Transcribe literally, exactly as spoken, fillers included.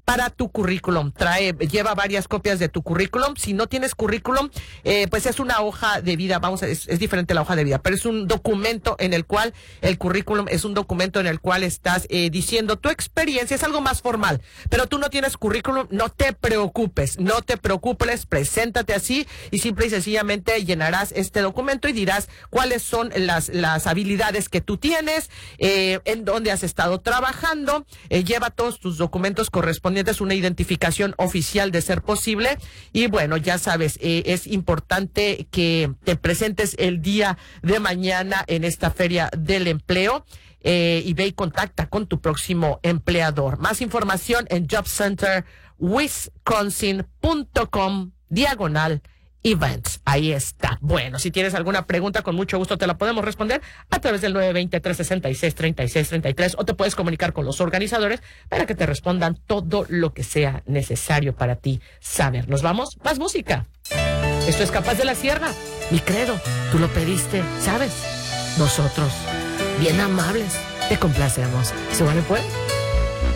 para tu currículum. Trae, lleva varias copias de tu currículum. Si no tienes currículum, eh, pues es una hoja de vida, vamos a, es, es diferente la hoja de vida, pero es un documento en el cual, el currículum es un documento en el cual estás eh, diciendo tu experiencia, es algo más formal, pero tú no tienes currículum, no te preocupes, no te preocupes, preséntate así y simple y sencillamente llenarás este documento y dirás cuáles son las, las habilidades que tú tienes, eh, en dónde has estado trabajando, eh, lleva todos tus documentos correspondientes, una identificación oficial de ser posible y bueno, ya sabes, eh, es importante que te presentes el día de mañana en esta feria del empleo. Eh, y ve y contacta con tu próximo empleador. Más información en jobcenter wisconsin punto com diagonal events. Ahí está. Bueno, si tienes alguna pregunta, con mucho gusto te la podemos responder a través del nueve dos cero, tres seis seis, tres seis tres tres o te puedes comunicar con los organizadores para que te respondan todo lo que sea necesario para ti saber. ¿Nos vamos? Más música. Esto es Capaz de la Sierra. Mi credo, tú lo pediste, ¿sabes? Nosotros, bien amables, te complacemos. ¿Se vale pues?